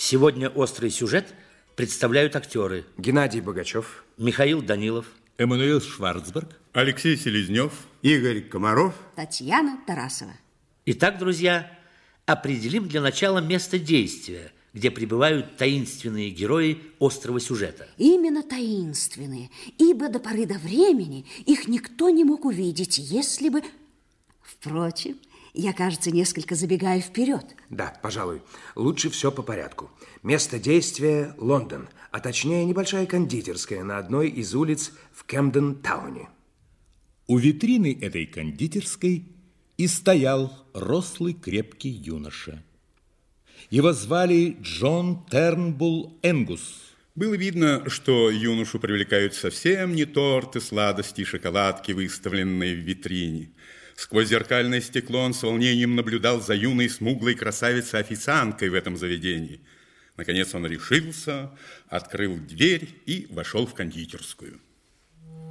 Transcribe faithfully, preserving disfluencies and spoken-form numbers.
Сегодня острый сюжет представляют актеры: Геннадий Богачев, Михаил Данилов, Эммануил Шварцберг, Алексей Селезнев, Игорь Комаров, Татьяна Тарасова. Итак, друзья, определим для начала место действия, где пребывают таинственные герои острого сюжета. Именно таинственные, ибо до поры до времени их никто не мог увидеть, если бы... Впрочем, я, кажется, несколько забегаю вперед. Да, пожалуй, лучше все по порядку. Место действия – Лондон, а точнее небольшая кондитерская на одной из улиц в Кэмден-тауне. У витрины этой кондитерской и стоял рослый крепкий юноша. Его звали Джон Тернбулл Энгус. Было видно, что юношу привлекают совсем не торты, сладости и шоколадки, выставленные в витрине. Сквозь зеркальное стекло он с волнением наблюдал за юной смуглой красавицей-официанткой в этом заведении. Наконец он решился, открыл дверь и вошел в кондитерскую.